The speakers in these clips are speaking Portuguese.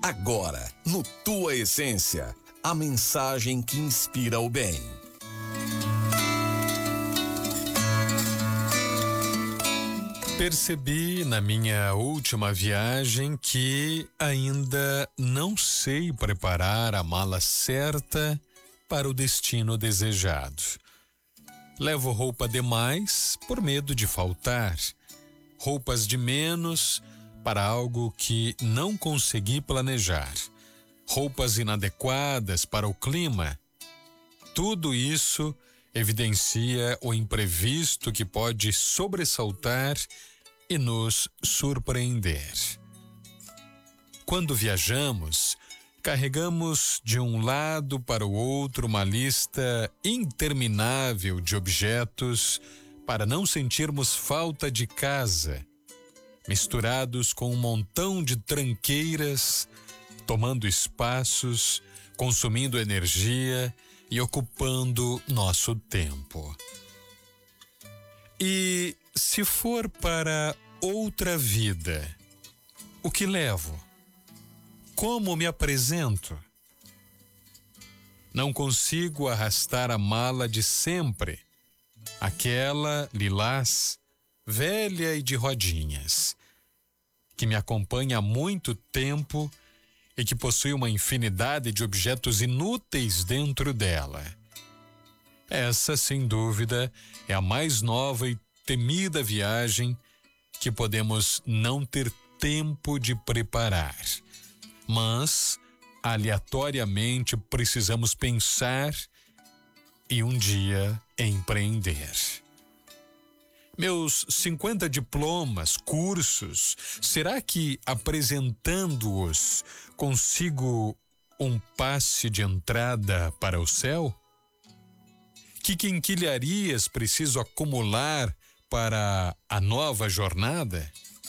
Agora, no Tua Essência, a mensagem que inspira o bem. Percebi na minha última viagem que ainda não sei preparar a mala certa para o destino desejado. Levo roupa demais por medo de faltar, roupas de menos para algo que não consegui planejar, roupas inadequadas para o clima. Tudo isso evidencia o imprevisto que pode sobressaltar e nos surpreender. Quando viajamos, carregamos de um lado para o outro uma lista interminável de objetos para não sentirmos falta de casa, misturados com um montão de tranqueiras, tomando espaços, consumindo energia e ocupando nosso tempo. E se for para outra vida, o que levo? Como me apresento? Não consigo arrastar a mala de sempre, aquela lilás, velha e de rodinhas, que me acompanha há muito tempo e que possui uma infinidade de objetos inúteis dentro dela. Essa, sem dúvida, é a mais nova e temida viagem que podemos não ter tempo de preparar, mas aleatoriamente precisamos pensar e um dia empreender. Meus 50 diplomas, cursos, será que apresentando-os consigo um passe de entrada para o céu? Que quinquilharias preciso acumular para a nova jornada?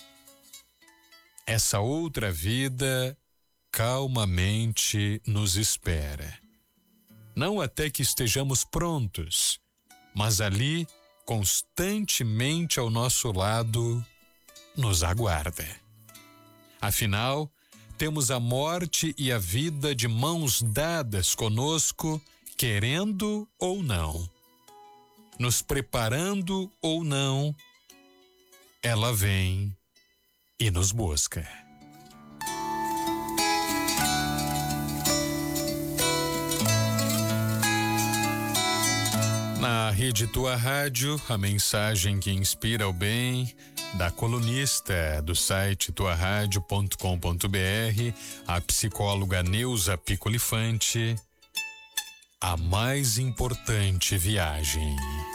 Essa outra vida calmamente nos espera. Não até que estejamos prontos, mas ali, constantemente ao nosso lado, nos aguarda. Afinal, temos a morte e a vida de mãos dadas conosco, querendo ou não, nos preparando ou não, ela vem e nos busca. Na Rede Tua Rádio, a mensagem que inspira o bem, da colunista do site tuaradio.com.br, a psicóloga Neuza Picolifante, a mais importante viagem.